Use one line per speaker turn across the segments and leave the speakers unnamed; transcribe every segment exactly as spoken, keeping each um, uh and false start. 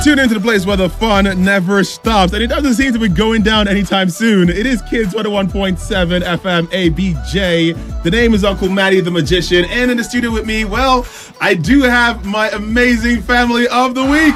Tune into the place where the fun never stops, and it doesn't seem to be going down anytime soon. It is Kids one oh one point seven F M A B J. The name is Uncle Matty the Magician, and in the studio with me, well, I do have my amazing family of the week.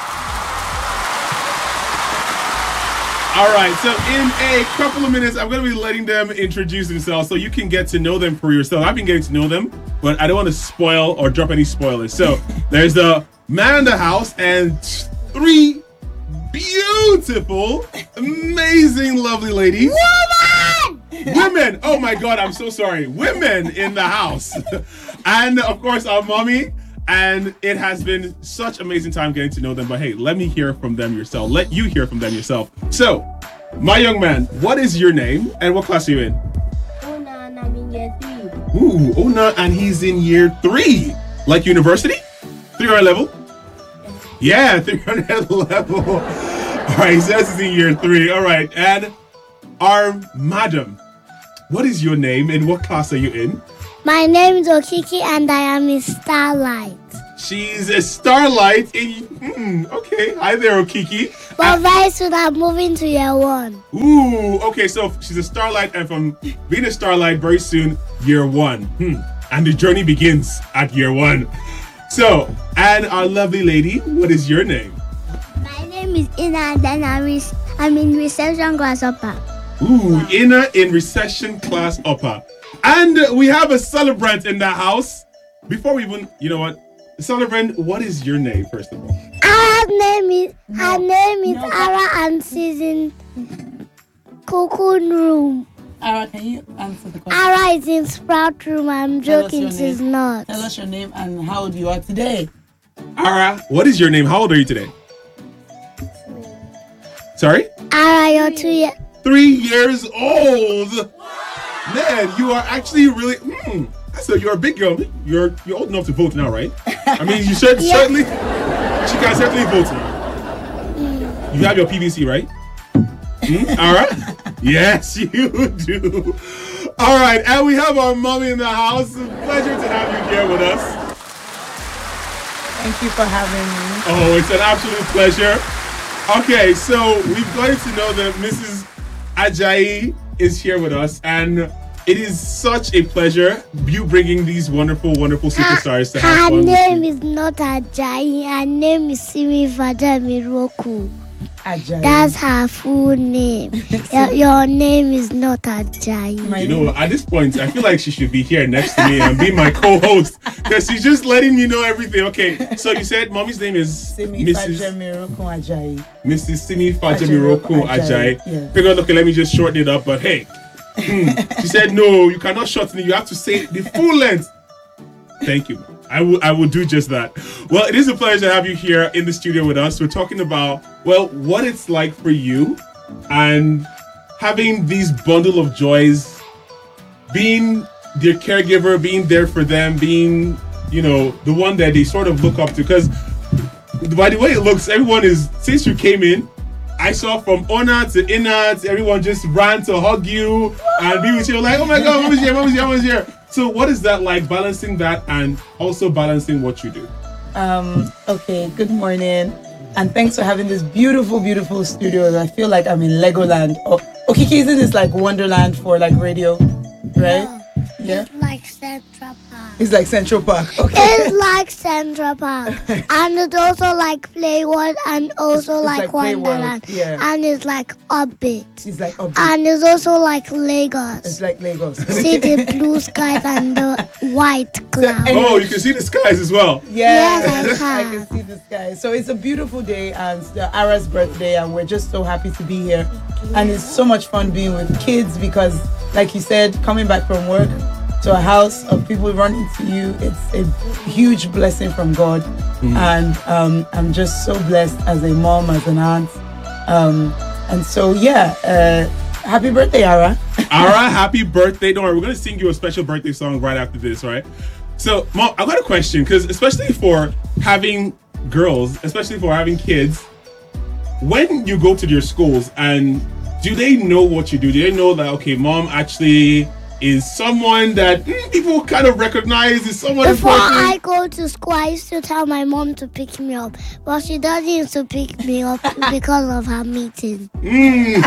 All right, so in a couple of minutes, I'm going to be letting them introduce themselves so you can get to know them for yourself. I've been getting to know them, but I don't want to spoil or drop any spoilers. So there's the man in the house and three beautiful, amazing, lovely ladies.
Women!
Women! Oh my God, I'm so sorry. Women in the house. And of course, our mommy. And it has been such amazing time getting to know them. But hey, let me hear from them yourself. Let you hear from them yourself. So, my young man, what is your name and what class are you in?
Ona, and I'm in year three.
Ooh, Ona, and he's in year three. Like university? three hundred level? Yeah, three hundred level. All right, he says he's in year three. All right, and our madam, what is your name and what class are you in?
My name is Okiki and I am a Starlight.
She's a Starlight in... Hmm, okay, hi there, Okiki.
But very soon I'm moving to year one.
Ooh, okay, so she's a Starlight, and from being a Starlight, very soon, year one. Hmm. And the journey begins at year one. So, and our lovely lady, what is your name?
My name is Ina and then I'm, re- I'm in reception class upper.
Ooh, Ina in reception class upper. And we have a celebrant in the house. Before we even, you know what? Celebrant, what is your name, first of all?
Her name is, her
No.
name is
No.
Ara and she's in Cocoon Room.
Ara, can you answer the question?
Ara is in Sprout Room. I'm
Tell us
joking,
your
she's
name.
not.
Tell us your name and how old you are today.
Ara, what is your name? How old are you today? Sorry?
Ara, you're two years.
Three years old. Man, you are actually really. Hmm. So you're a big girl. You're you're old enough to vote now, right? I mean, you should
Yeah.
certainly. She can certainly vote now. You have your P V C, right? Hmm? All right. Yes, you do. All right, and we have our mommy in the house. Pleasure to have you here with us.
Thank you for having me.
Oh, it's an absolute pleasure. Okay, so we've gotten to know that Missus Ajayi is here with us, and it is such a pleasure you bringing these wonderful, wonderful superstars to have
Her
fun with
name
you.
is not Ajayi. Her name is Simi Fajamiroku.
Ajayi.
That's her full name. your, your name is not Ajayi.
My
You
name-
know, at this point, I feel like she should be here next to me and be my co-host because she's just letting me know everything. Okay, so you said mommy's name is
Simi
Missus
Fajamiroku Ajayi.
Missus Simi Fajamiroku
Ajayi,
Ajayi.
yeah.
Figured, okay, let me just shorten it up, but hey. Hmm. She said, no, you cannot shorten it. You have to say the full length. Thank you. I will I will do just that. Well, it is a pleasure to have you here in the studio with us. We're talking about, well, what it's like for you and having these bundle of joys, being their caregiver, being there for them, being, you know, the one that they sort of look up to. Because by the way it looks, everyone is, since you came in, I saw from Ona to Ina to everyone just ran to hug you and be with you like, oh my God, mom is here, mom is here, mom is here. So what is that like, balancing that and also balancing what you do?
Um, okay, good morning. And thanks for having this beautiful, beautiful studio. I feel like I'm in Legoland. Oh, Okiki, isn't this like Wonderland for like radio? Right? Yeah.
It's like Central Park.
It's like Central Park. Okay.
It's like Central Park. And it's also like Playworld and also
it's
like,
like Playworld,
Wonderland.
yeah.
And it's like Orbit.
It's like up
And it's also like Lagos.
It's like Lagos.
See the blue skies and the white clouds.
And-
Oh, you can see the skies as well.
Yeah,
Yes, I
I
can.
can see the sky. So it's a beautiful day, and it's the Ara's birthday, and we're just so happy to be here. And it's so much fun being with kids because, like you said, coming back from work to a house of people running to you, it's a huge blessing from God.
Mm.
And um, I'm just so blessed as a mom, as an aunt. Um, and so, yeah, uh, happy birthday, Ara.
Ara, happy birthday. Don't worry, we're going to sing you a special birthday song right after this, right? So, Mom, I got a question, because especially for having girls, especially for having kids, when you go to their schools, and do they know what you do? Do they know that, okay, Mom actually is someone that mm, people kind of recognize is someone
Before
important.
I go to school, I used to tell my mom to pick me up, but she doesn't used to pick me up because of her meeting.
Mm.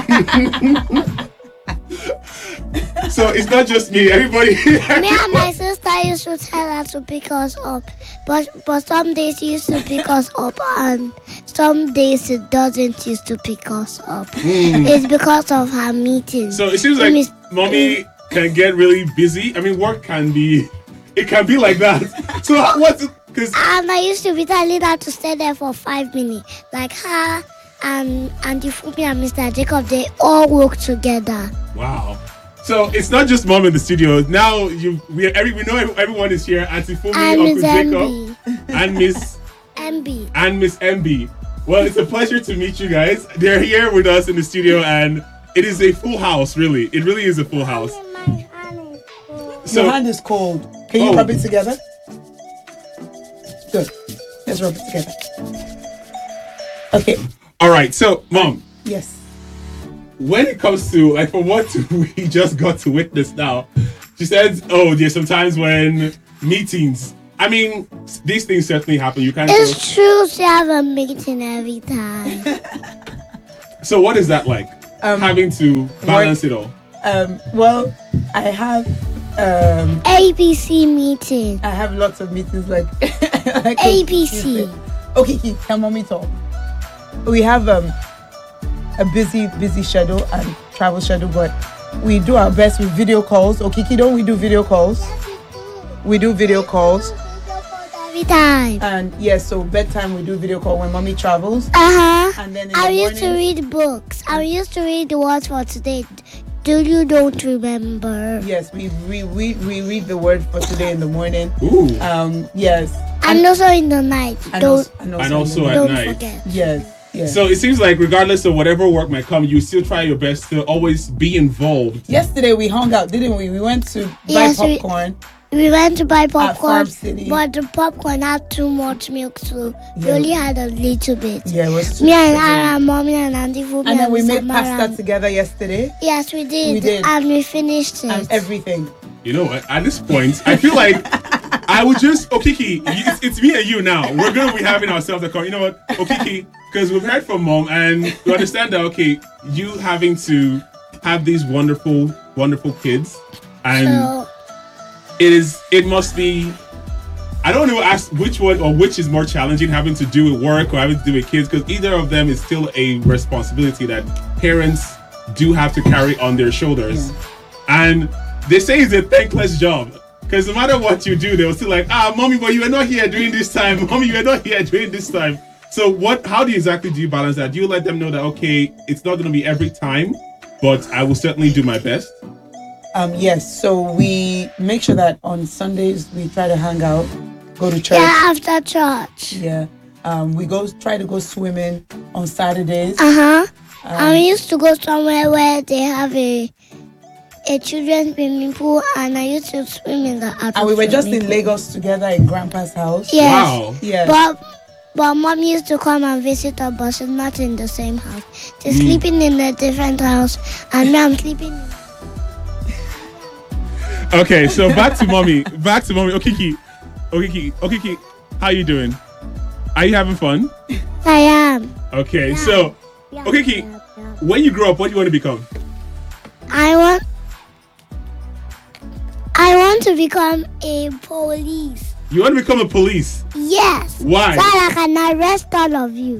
So it's not just me. Everybody.
Me and my sister used to tell her to pick us up, but but some days she used to pick us up, and some days it doesn't used to pick us up.
Mm.
It's because of her meeting.
So it seems like
Miss-
mommy can get really busy. I mean, work can be, it can be like that. So what's because
And I used to be telling her to stay there for five minutes. Like her and Auntie Fumi and Mister Jacob, they all work together.
wow. So it's not just mom in the studio. Now you we every we know everyone is here. Auntie Fumi,
And
Uncle
Miss
Jacob,
M B.
and Miss
M B.
and Miss M B. Well, it's a pleasure to meet you guys. They're here with us in the studio, and it is a full house. Really, it really is a full house.
Your hand is cold. Can you
Oh.
rub it together? Good. Let's rub it together. Okay.
All right. So, mom,
Yes.
when it comes to like for what we just got to witness now, she said, "Oh, there's sometimes when meetings. I mean, these things certainly happen. You can't."
It's
Go,
true she have a meeting every time.
so, what is that like?
Um,
Having to balance it all.
Um. Well, I have. Um.
A B C meeting.
I have lots of meetings like. like
A B C.
Okay, Kiki, can mommy talk? We have um a busy, busy schedule and travel schedule, but we do our best with video calls. Okay, Kiki, don't we do video calls? We do video calls.
Every time.
And yes, so bedtime we do video call when mommy travels.
Uh-huh.
And then in
I
the
used to
morning-
read books. I used to read the words for today. Do you don't remember?
Yes, we we, we we read the word for today in the morning.
Ooh.
Um, yes.
And also in the night.
And
Don't
also, and also,
And also
in the
at
don't
night.
forget.
yes, yes.
So it seems like regardless of whatever work might come, you still try your best to always be involved.
Yesterday we hung out, didn't we? We went to buy
Yes, we-
popcorn.
We went to buy
Farm
popcorn,
City.
but the popcorn had too much milk, so we
Yeah.
only had a little bit.
Yeah, it was
Me and Ara, mommy and Auntie Fumi
And then we
Mister
made pasta
Mara.
together yesterday
Yes, we did.
We did.
And we finished it.
and everything.
You know what? At this point, I feel like I would just Okiki. It's, it's me and you now. We're gonna be having ourselves a call. You know what, Okiki? Because we've heard from mom, and we understand that. Okay, you having to have these wonderful, wonderful kids, and
so,
it is. It must be. I don't know ask which one or which is more challenging, having to do with work or having to do with kids, because either of them is still a responsibility that parents do have to carry on their shoulders. And they say it's a thankless job, because no matter what you do, they'll still like, ah, mommy, but you were not here during this time. Mommy, you were not here during this time. So what? How do you exactly do you balance that? Do you let them know that okay, it's not going to be every time, but I will certainly do my best?
Um, yes, so we make sure that on Sundays we try to hang out, go to church.
yeah, after church.
Yeah. Um, we go try to go swimming on Saturdays.
Uh-huh.
Um,
and we used to go somewhere where they have a a children's swimming pool, and I used to swim in the adult
and we were just
swimming
in
pool.
Lagos together in Grandpa's house.
Yes.
Wow.
Yes.
But but mom used to come and visit us, but she's not in the same house. She's
Mm.
sleeping in a different house, and me, I'm sleeping in
Okay, so back to mommy. Back to mommy. Okiki. Okiki. Okiki. How you doing? Are you having fun?
I am.
Okay, so
Yeah,
Okiki,
yeah, yeah.
when you grow up, what do you want to become?
I want I want to become a police.
You want to become a police.
Yes.
Why?
So I can arrest all of you.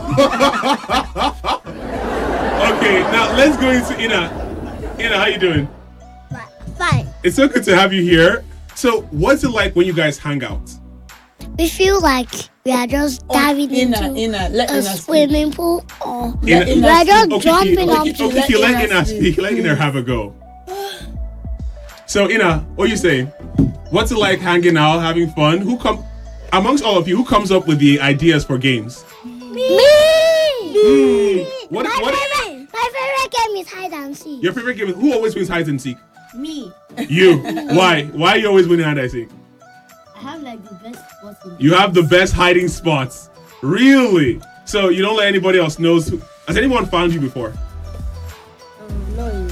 Okay, now let's go into Ina. Ina, how you doing?
Fine.
It's so good to have you here. So, what's it like when you guys hang out?
We feel like we are just
Oh,
diving
Ina,
into
Ina, let
a
Ina speak.
swimming pool, or
Ina-
we are just
Okay,
jumping
okay,
onto
okay,
let
okay, let
Ina
Ina
speak,
speak. Let Ina
please.
have a go. So, Ina, what you saying? What's it like hanging out, having fun? Who come amongst all of you? Who comes up with the ideas for games?
me.
Hmm, What?
My
What?
favorite, my favorite game is hide and seek.
Your favorite game is who always wins hide and seek?
Me,
You. Why? Why are you always winning hide and seek?
I have like the best spots in the
You have the best hiding spots. Really? So you don't let anybody else knows who, has anyone found you before?
um, no,
Yes.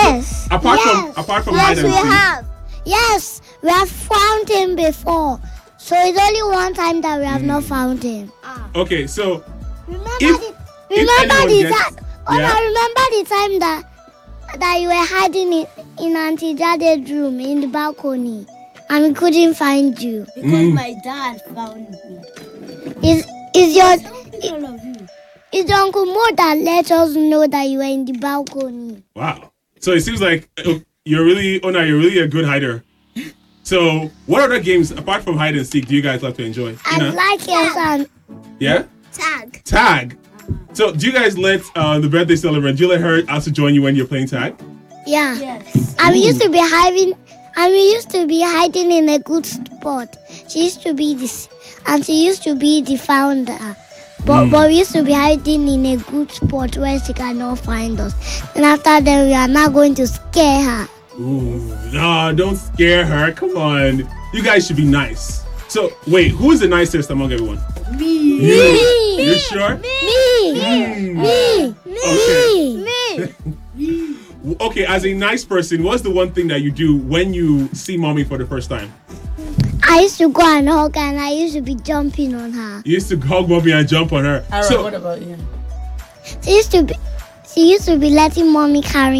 Yes.
Apart
yes.
from apart from
yes,
hide and
we
seek.
have. Yes, we have found him before. So it's only one time that we have not found him.
Okay, so
Remember
If-
the
if
remember
anyone
the
gets-
time. Oh,
Yeah.
I remember the time that that you were hiding in, in Auntie Jade's room in the balcony, and we couldn't find you.
Because
Mm.
my dad found me.
Is is your
Thank all of you.
is Uncle Mo that let us know that you were in the balcony?
wow. So it seems like uh, you're really oh no, you're really a good hider. So what other games apart from hide and seek do you guys like to enjoy?
I
You know?
like it and
Yeah?
tag.
Tag. So do you guys let uh, the birthday celebrant, do you let her also join you when you're playing tag?
Yeah.
Yes.
And we used to be hiding and we used to be hiding in a good spot. She used to be this and she used to be the founder. But
Mm.
but we used to be hiding in a good spot where she cannot find us. And after that we are not going to scare her.
Ooh, no, don't scare her. Come on. You guys should be nice. So wait, who is the nicest among everyone?
Me.
You. You sure?
Me!
Mm.
Me!
Okay.
Me!
Okay, as a nice person, what's the one thing that you do when you see mommy for the first time?
I used to go and hug her and I used to be jumping on her.
You used to hug mommy and jump on her.
Aaron,
So
what about you?
She used to be she used to be letting mommy carry